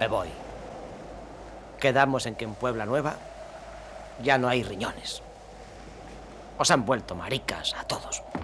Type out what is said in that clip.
Me voy. Quedamos en que en Puebla Nueva ya no hay riñones. Os han vuelto maricas a todos.